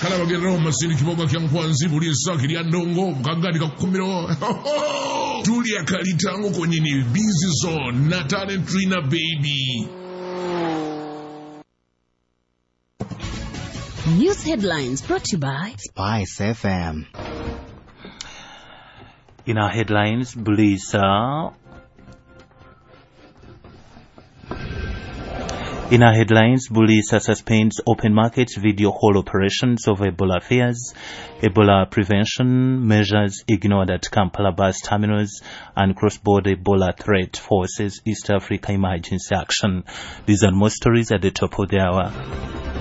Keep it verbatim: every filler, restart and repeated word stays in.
kala bageraho masini kiboga kya nkwanzi buli esakiri ya ndongo kagadi kakumiro Julia Kalitango kwenye busy zone na talent Trina baby. News headlines brought to you by Spice F M. In our headlines, Bulisa. In our headlines, Bulisa suspends open market video hall operations of Ebola fears. Ebola prevention measures ignored at Kampala bus terminals, and cross-border Ebola threat forces East Africa emergency action. These are more stories at the top of the hour.